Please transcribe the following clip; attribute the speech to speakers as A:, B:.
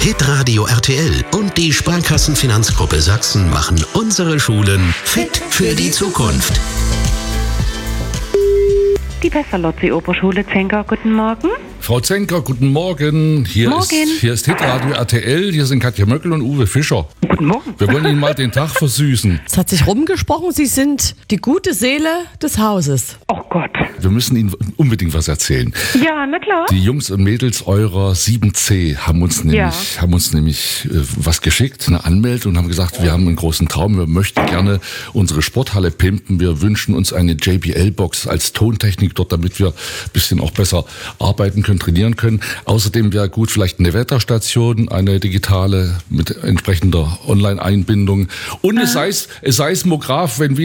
A: Hitradio RTL und die Sparkassenfinanzgruppe Sachsen machen unsere Schulen fit für die Zukunft.
B: Die Pestalozzi-Oberschule Zenker, guten Morgen.
C: Frau Zenker, guten Morgen. Hier ist Hitradio RTL. Hier sind Katja Möckel und Uwe Fischer.
B: Guten Morgen.
C: Wir wollen Ihnen mal den Tag versüßen.
D: Es hat sich rumgesprochen, Sie sind die gute Seele des Hauses.
B: Oh Gott.
C: Wir müssen Ihnen unbedingt was erzählen.
B: Ja, na klar.
C: Die Jungs und Mädels eurer 7C haben uns nämlich was geschickt, eine Anmeldung, und haben gesagt, wir haben einen großen Traum, wir möchten gerne unsere Sporthalle pimpen. Wir wünschen uns eine JBL-Box als Tontechnik dort, damit wir ein bisschen auch besser arbeiten können, trainieren können. Außerdem wäre gut vielleicht eine Wetterstation, eine digitale mit entsprechender Online-Einbindung und ein Seismograph, wenn